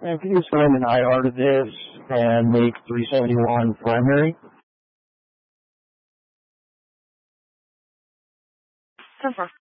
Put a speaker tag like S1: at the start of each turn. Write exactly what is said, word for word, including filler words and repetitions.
S1: And can you find an I R to this and make three seventy-one primary?
S2: Confirm.